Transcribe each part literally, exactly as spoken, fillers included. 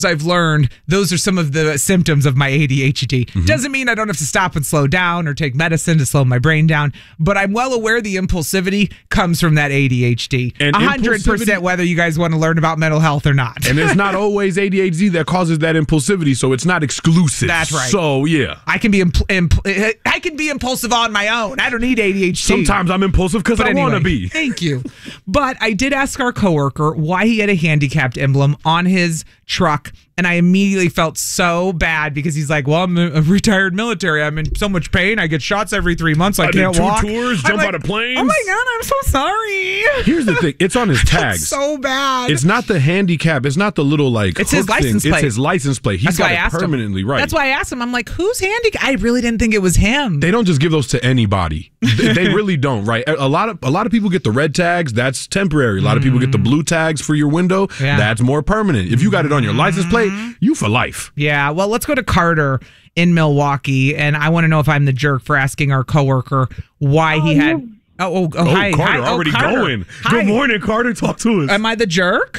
I've learned those are some of the symptoms of my A D H D. Mm-hmm. Doesn't mean I don't have to stop and slow down or take medicine to slow my brain down, but I'm well aware the impulsivity comes from that A D H D. And one hundred percent whether you guys want to learn about mental health or not. And it's not always A D H D that causes that impulsivity, so it's not exclusive. That's right. So, yeah. I can be impl- impl- I can be impulsive on my own. I don't need A D H D. Sometimes I'm impulsive because I anyway, want to be. Thank you. But I did ask our coworker why he had a handicapped emblem on his truck, and I immediately felt so bad because he's like, well, I'm a retired military. I'm in so much pain. I get shots every three months. I, I can't did two walk. tours, I'm jump like, out of planes. Oh my God, I'm so sorry. Here's the thing. It's on his tags. so bad. It's not the handicap. It's not the little, like, It's his hook thing. license plate. It's his license plate. He's That's got why I it asked him. permanently right. That's why I asked him. I'm like, who's handicapped? I really didn't think it was him. They don't just give those to anybody. they, they really don't, right? A lot of a lot of people get the red tags. That's temporary. A lot of people get the blue tags for your window. Yeah. That's more permanent. If you got it on your license plate, you for life. Yeah, well, let's go to Carter in Milwaukee, and I want to know if I'm the jerk for asking our coworker why he had. Oh, oh, oh, Oh, hi, Carter hi. already oh, Carter. going. Hi. Good morning, Carter. Talk to us. Am I the jerk?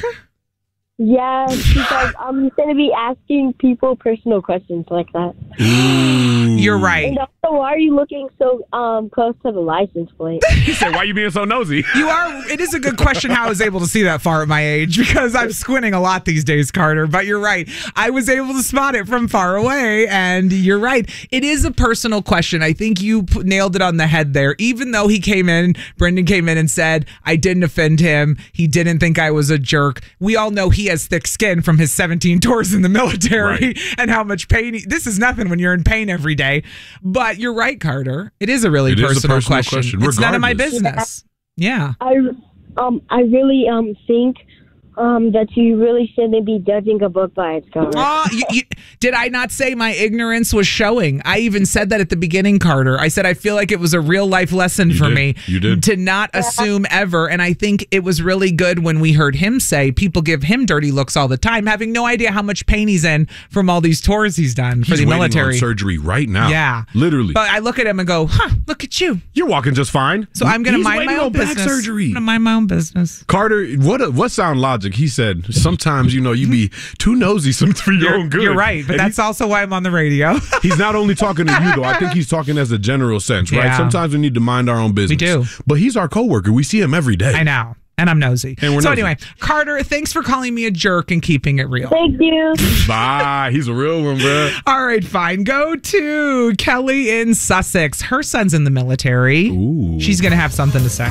Yeah, because I'm going to be asking people personal questions like that. You're right. And also, why are you looking so um close to the license plate? He said, "Why you being so nosy?" You are. It is a good question how I was able to see that far at my age because I'm squinting a lot these days, Carter. But you're right. I was able to spot it from far away, and you're right. It is a personal question. I think you p- nailed it on the head there. Even though he came in, Brendan came in and said, I didn't offend him. He didn't think I was a jerk. We all know he has thick skin from his seventeen tours in the military Right. and how much pain. He, this is nothing when you're in pain every day. But you're right, Carter. It is a really It is a personal, personal question. question, It's none of my regardless. business. Yeah. I um I really um think um that you really shouldn't be judging a book by its cover. Oh, you, you, did I not say my ignorance was showing? I even said that at the beginning, Carter. I said I feel like it was a real life lesson You for did. me You did. to not assume ever. And I think it was really good when we heard him say people give him dirty looks all the time, having no idea how much pain he's in from all these tours he's done for He's the waiting military. on surgery right now. Yeah. Literally. But I look at him and go, huh, look at you. You're walking just fine. So I'm going to He's mind waiting my own on back business. surgery. I'm going to mind my own business. Carter, what what sound logic? He said, sometimes, you know, you be too nosy some for your You're, own good. you're right, but And that's also why I'm on the radio. he- he's not only talking to you, though. I think he's talking as a general sense, right? Yeah. Sometimes we need to mind our own business. We do. But he's our coworker. We see him every day. I know. And I'm nosy. And we're so nosy. anyway, Carter, thanks for calling me a jerk and keeping it real. Thank you. Bye. He's a real one, bro. All right, fine. Go to Kelly in Sussex. Her son's in the military. Ooh. She's going to have something to say.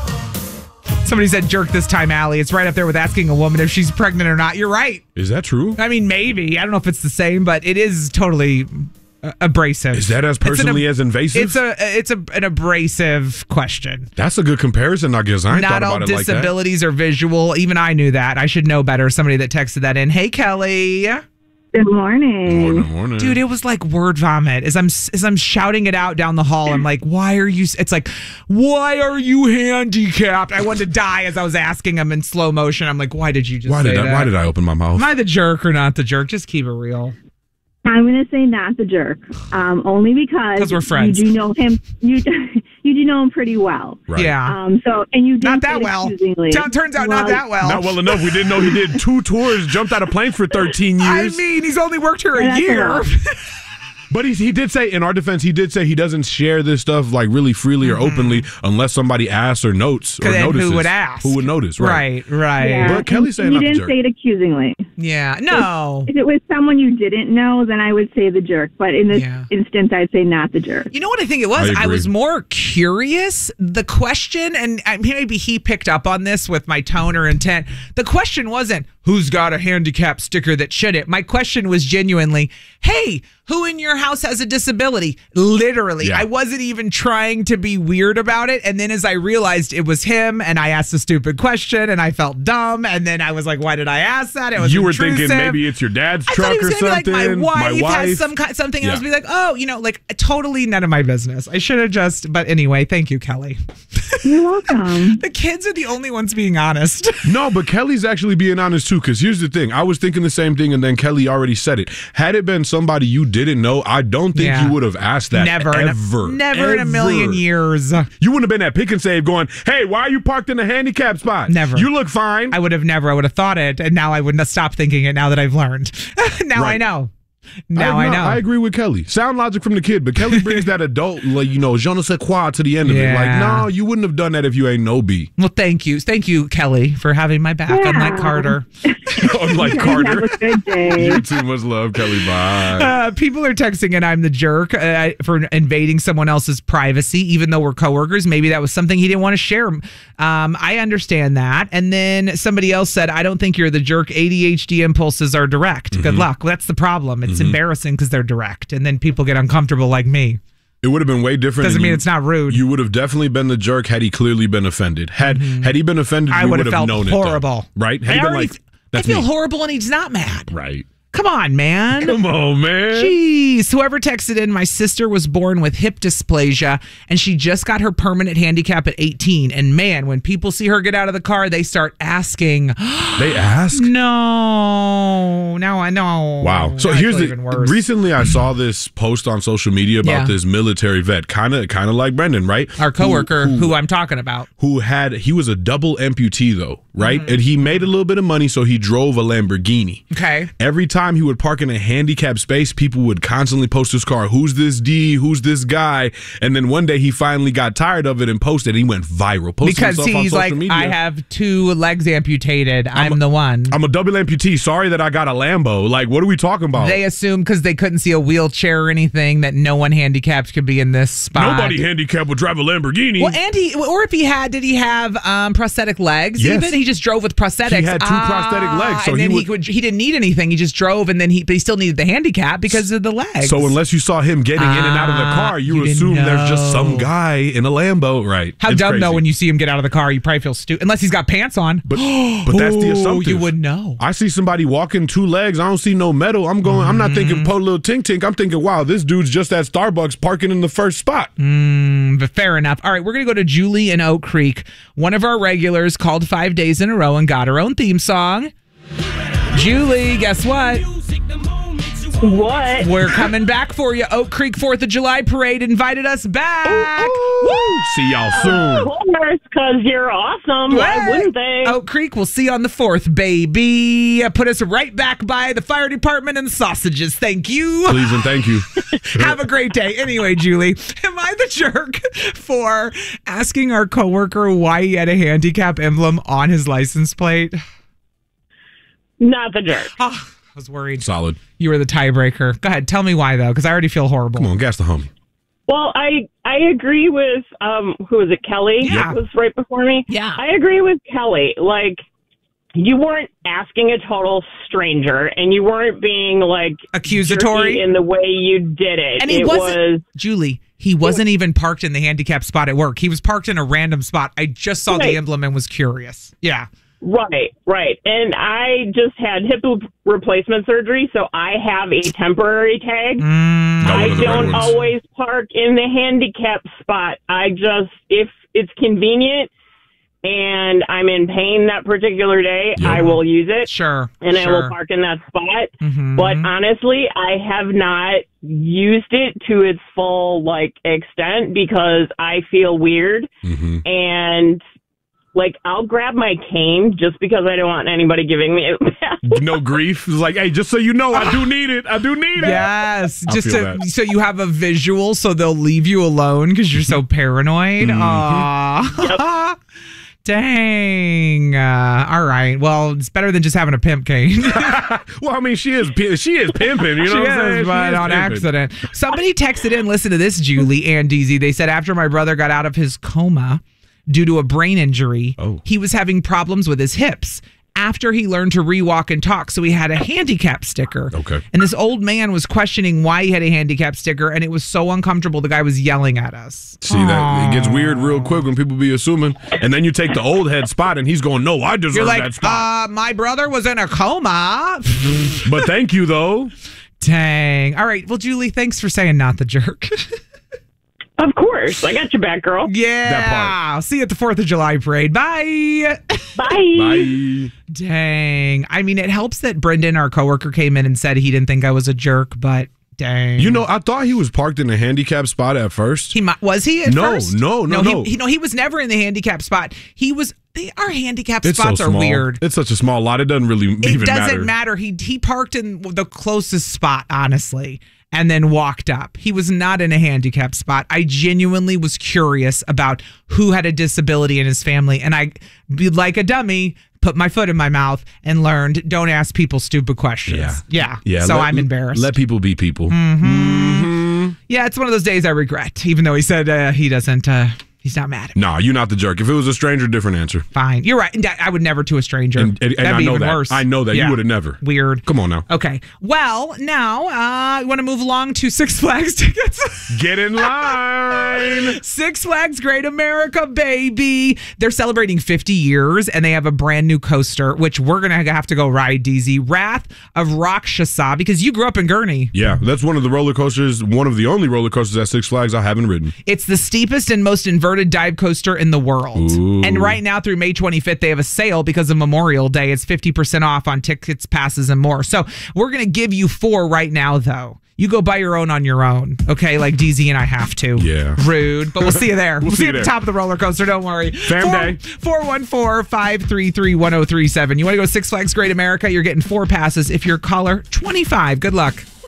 Somebody said jerk this time, Allie. It's right up there with asking a woman if she's pregnant or not. You're right. Is that true? I mean, maybe. I don't know if it's the same, but it is totally uh, abrasive. Is that as It's an personally ab- as invasive? It's a it's a an abrasive question. That's a good comparison, I guess. I ain't Not thought all about it like that. disabilities are visual. Even I knew that. I should know better. Somebody that texted that in. Hey, Kelly. Good morning. Morning, morning. Dude, it was like word vomit. As I'm as I'm shouting it out down the hall, I'm like, "Why are you?" It's like, "Why are you handicapped?" I wanted to die as I was asking him in slow motion. I'm like, "Why did you just why say did I, that?" Why did I open my mouth? Am I the jerk or not the jerk? Just keep it real. I'm going to say not the jerk, um, only because 'Cause we're friends. you do know him. You you do know him pretty well. Right. Yeah, Um. So and you did not that well. Excusingly. T- turns out not that well. Not well enough. We didn't know he did two tours, jumped out of plane for thirteen I years. mean, he's only worked here a That's year. enough. But he, he did say, in our defense, he did say he doesn't share this stuff like really freely or openly unless somebody asks or notes or 'Cause then who notices. would ask? Who would notice, right? Right, right. Yeah. But Kelly's saying you not the didn't jerk. say it accusingly. Yeah, no. If it was someone you didn't know, then I would say the jerk. But in this Yeah. instance, I'd say not the jerk. You know what I think it was? I I, agree. was more curious. The question, and I- maybe he picked up on this with my tone or intent. The question wasn't, who's got a handicap sticker that shouldn't? My question was genuinely, hey, who in your house has a disability? Literally. Yeah. I wasn't even trying to be weird about it. And then as I realized it was him and I asked a stupid question and I felt dumb. And then I was like, why did I ask that? It was You were intrusive. thinking maybe it's your dad's I truck thought he was or gonna be something. like, my wife, wife. has some kind, something, and I was Yeah. be like, oh, you know, like totally none of my business. I should have just, but anyway, thank you, Kelly. You're welcome. The kids are the only ones being honest. No, but Kelly's actually being honest too, because here's the thing. I was thinking the same thing, and then Kelly already said it. Had it been somebody you didn't know, I don't think Yeah. you would have asked that. Never, ever, in a, never ever. in a million years. You wouldn't have been at Pick and Save going, hey, why are you parked in a handicap spot? Never. You look fine. I would have never. I would have thought it, and now I wouldn't have stopped thinking it. Now that I've learned, now Right. I know. Now I, no, know. I agree with Kelly. Sound logic from the kid, but Kelly brings that adult, like, you know, je ne sais quoi to the end of it. Like, Yeah. no, you wouldn't have done that if you ain't no B. Well, thank you, thank you, Kelly, for having my back. Yeah. Unlike Carter. Unlike Have Carter. a good day. You too much love, Kelly. Bye. Uh, people are texting and I'm the jerk uh, for invading someone else's privacy, even though we're coworkers. Maybe that was something he didn't want to share. Um, I understand that. And then somebody else said, I don't think you're the jerk. A D H D impulses are direct. Mm-hmm. Good luck. Well, that's the problem. It's embarrassing because they're direct. And then people get uncomfortable like me. It would have been way different. Doesn't and mean you- it's not rude. You would have definitely been the jerk had he clearly been offended. Had had he been offended, I you would would have have felt known horrible. it. Though, right? Had I, he been already- like, that's I feel me. horrible and he's not mad. Right. Come on, man. Come on, man. Jeez. Whoever texted in, my sister was born with hip dysplasia and she just got her permanent handicap at eighteen. And man, when people see her get out of the car, they start asking, They ask? no, now I know. Wow. So Now I here's feel the even worse. recently I saw this post on social media about Yeah. this military vet, kind of kind of like Brendan, right? Our coworker who, who, who, I'm talking about. who had he was a double amputee though, right? Mm-hmm. And he made a little bit of money, so he drove a Lamborghini. Okay. Every time he would park in a handicapped space, people would constantly post his car. Who's this D? Who's this guy? And then one day he finally got tired of it and posted. And he went viral. Posted Because himself on he's social like, media. I have two legs amputated. I'm, a- the one. I'm a double amputee. Sorry that I got a Lambo. Like, what are we talking about? They assumed because they couldn't see a wheelchair or anything that no one handicapped could be in this spot. Nobody handicapped would drive a Lamborghini. Well, and he, or if he had, did he have um, prosthetic legs? Yes. Even he just drove with prosthetics. He had two prosthetic legs, so and he then he, would- could, he didn't need anything. He just drove, and then he, but he still needed the handicap because of the legs. So unless you saw him getting in and out of the Ah, car, you, you didn't assume there's just some know. guy in a Lambo, right? how It's dumb crazy. though when you see him get out of the car, you probably feel stupid. Unless he's got pants on. But but that's the Oh, assumptive. you wouldn't know. I see somebody walking two legs. I don't see no metal. I'm going. I'm not Mm-hmm. thinking po little tink tink. I'm thinking, wow, this dude's just at Starbucks parking in the first spot. Mm, but fair enough. All right, we're gonna go to Julie in Oak Creek. One of our regulars called five days in a row and got her own theme song. Julie, guess what? What? We're coming back for you. Oak Creek fourth of July Parade invited us back. Woo! See y'all soon. Of course, because you're awesome. Why Hey! wouldn't they? Oak Creek, we'll see you on the fourth, baby. Put us right back by the fire department and sausages. Thank you. Please and thank you. Have a great day. Anyway, Julie, am I the jerk for asking our coworker why he had a handicap emblem on his license plate? Not the jerk. Oh, I was worried. Solid. You were the tiebreaker. Go ahead. Tell me why, though, because I already feel horrible. Come on, gas the homie. Well, I I agree with um who was it, Kelly? Yeah. Was right before me. Yeah. I agree with Kelly. Like, you weren't asking a total stranger, and you weren't being like Accusatory? jerky in the way you did it. And he it wasn't, was Julie, he wasn't even parked in the handicap spot at work. He was parked in a random spot. I just saw the Right. emblem and was curious. Yeah. right, right. And I just had hip replacement surgery, so I have a temporary tag. Mm, Got I one of the red don't ones. always park in the handicap spot. I just, if it's convenient and I'm in pain that particular day, Yep. I will use it sure. and I will sure. park in that spot. Mhm. But honestly, I have not used it to its full like extent because I feel weird hmm and like I'll grab my cane just because I don't want anybody giving me it. No grief. It's like, hey, just so you know, I do need it. I do need it. Yes, I just feel to, that. so you have a visual, so they'll leave you alone because you're so paranoid. Mm-hmm. Aw. Dang. Uh, all right. Well, it's better than just having a pimp cane. Well, I mean, she is pi- she is pimping. You know She what I'm saying? is, She but is on pimping. accident. Somebody texted in, listen to this, Julie and Deezy. They said after my brother got out of his coma due to a brain injury, Oh. he was having problems with his hips. After he learned to re-walk and talk, so he had a handicap sticker. Okay. And this old man was questioning why he had a handicap sticker, and it was so uncomfortable. The guy was yelling at us. See that it gets weird real quick when people be assuming, and then you take the old head spot, and he's going, "No, I deserve You're like, that spot." uh, my brother was in a coma. But thank you though. Dang. All right. Well, Julie, thanks for saying not the jerk. Of course. I got your back, girl. Yeah. That part. I'll see you at the fourth of July parade. Bye. Bye. Bye. Dang. I mean, it helps that Brendan, our coworker, came in and said he didn't think I was a jerk, but dang. You know, I thought he was parked in a handicap spot at first. He might, was he at No, first? no, no, no. He, he, no, he was never in the handicap spot. He was, they, our handicap It's spots so are small. weird. It's such a small lot. It doesn't really It even doesn't matter. matter. He he parked in the closest spot, honestly, and then walked up. He was not in a handicap spot. I genuinely was curious about who had a disability in his family, and I, like a dummy, put my foot in my mouth and learned, don't ask people stupid questions. Yeah. Yeah. Yeah. So let- I'm embarrassed. Let people be people. Mm-hmm. Yeah, it's one of those days I regret, even though he said uh, he doesn't, uh, he's not mad at me. Nah, you're not the jerk. If it was a stranger, different answer. Fine. You're right. And I would never to a stranger. And, and, and That'd I be know even that. worse. I know that. Yeah. You would have never. Weird. Come on now. Okay. Well, now uh, I want to move along to Six Flags tickets. Get in line. Six Flags Great America, baby. They're celebrating fifty years, and they have a brand new coaster, which we're going to have to go ride, D Z. Wrath of Rakshasa, because you grew up in Gurney. Yeah, that's one of the roller coasters, one of the only roller coasters at Six Flags I haven't ridden. It's the steepest and most inverted dive coaster in the world. Ooh. And right now through May twenty-fifth, they have a sale because of Memorial Day. It's fifty percent off on tickets, passes, and more. So we're going to give you four right now, though. You go buy your own on your own, okay? Like D Z and I have to. Yeah. Rude. But we'll see you there. We'll we'll see see you you at the there. top of the roller coaster. Don't worry. Fam Four- day. four one four, five three three, one oh three seven. You want to go Six Flags Great America? You're getting four passes if you're caller twenty-five. Good luck.